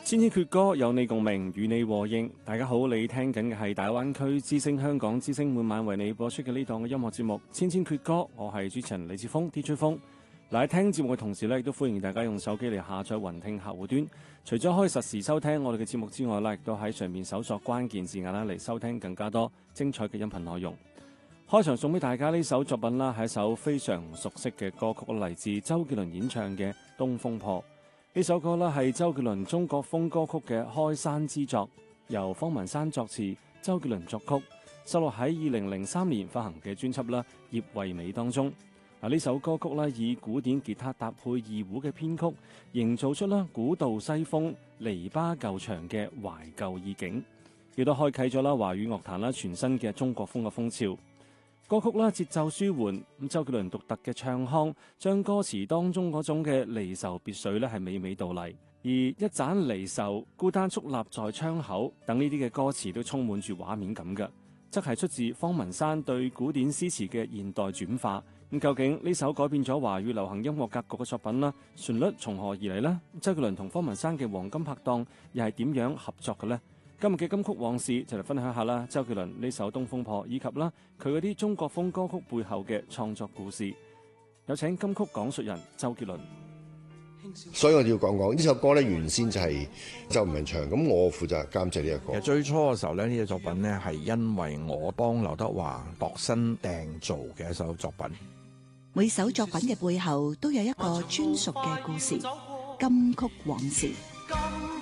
千千闕歌有你共鳴，與你和應。大家好，你聽緊嘅係大灣區之聲香港之聲每晚為你播出嘅呢檔嘅音樂節目《千千闕歌》，我係主持人李志峰 DJ 峰。嗱，喺聽節目嘅同時咧，亦都歡迎大家用手機嚟下載雲聽客戶端。除咗可以實時收聽我哋嘅節目之外咧，亦都喺上面搜索關鍵字眼啦嚟收聽更加多精彩嘅音頻內容。開場送俾大家呢首作品啦，係一首非常熟悉嘅歌曲，嚟自周杰倫演唱嘅《東風破》。呢首歌啦係周杰倫中國風歌曲嘅開山之作，由方文山作詞，周杰倫作曲，收錄喺2003年發行嘅專輯啦《葉惠美》當中。呢首歌曲咧以古典吉他搭配二胡嘅編曲，營造出啦古道西風、籬笆舊牆嘅懷舊意境，亦都開啟咗啦華語樂壇啦全新嘅中國風嘅風潮。歌曲啦節奏舒緩，咁周杰倫獨特嘅唱腔將歌詞當中嗰種嘅離愁別緒咧係娓娓道嚟，而一盞離愁孤單矗立在窗口等呢啲嘅歌詞都充滿住畫面感嘅，則係出自方文山對古典詩詞嘅現代轉化。咁究竟呢首改變咗華語流行音樂格局嘅作品啦，旋律從何而嚟呢？周杰倫同方文山嘅黃金拍檔又係點樣合作嘅呢？今日嘅金曲往事就嚟分享下啦，周杰倫呢首《東風破》以及啦佢嗰啲中國風歌曲背後嘅創作故事。有請金曲講述人周杰倫。 所以我哋要講講呢首歌咧，原先就係周文唱，咁我負責監製呢一個。 其實最初嘅時候咧，呢隻作品咧係因為我幫劉德華度身訂造嘅一首作品。 每首作品嘅背後都有一個專屬嘅故事，金曲往事。